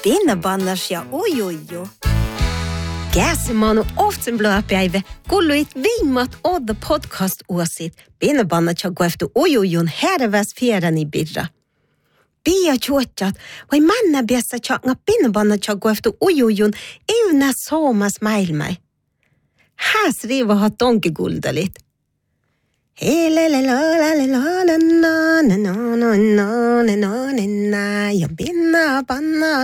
Pinnabannas ja ujuju. Käsimaanu oftsen blöpäivä, kulluit viimmat odda podcast-uosit. Pinnabannat ja kueftu ujujun herväs fjärani birra. Pia chuotjat, vai manna biassa tjanga pinnabannat ja kueftu ujujun euna soomas maailmai. Häs riva ha tonkiguldalit. Ja pinnabanna